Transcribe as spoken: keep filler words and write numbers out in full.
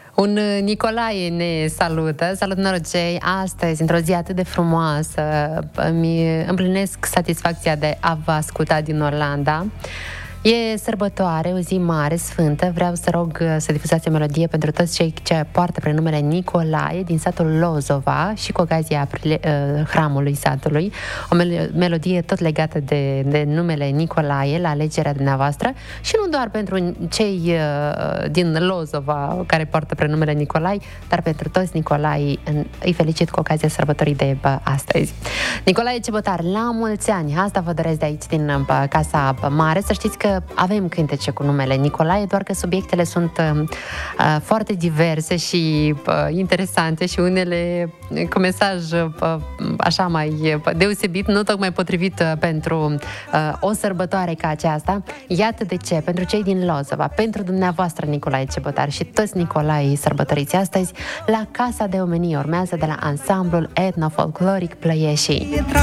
Un Nicolae ne salută. Salut, norocei! Astăzi, într-o zi atât de frumoasă, îmi împlinesc satisfacția de a vă asculta din Olanda. E sărbătoare, o zi mare, sfântă. Vreau să rog să difuzați o melodie pentru toți cei ce poartă prenumele Nicolae din satul Lozova și cu ocazia hramului satului. O mel- melodie tot legată de, de numele Nicolae la alegerea dumneavoastră și nu doar pentru cei uh, din Lozova care poartă prenumele Nicolae, dar pentru toți Nicolae. Îi felicit cu ocazia sărbătorii de bă, astăzi. Nicolae Cebotar, la mulți ani! Asta vă doresc de aici din bă, Casa Mare. Să știți că avem cântece cu numele Nicolae, doar că subiectele sunt uh, foarte diverse și uh, interesante și unele cu mesaj uh, așa mai deosebit, nu tocmai potrivit uh, pentru uh, o sărbătoare ca aceasta. Iată de ce, pentru cei din Lozova, pentru dumneavoastră Nicolae Cebotar și toți Nicolae sărbătoriți astăzi, la Casa de Omenie urmează de la ansamblul etno-folcloric Plăieșii.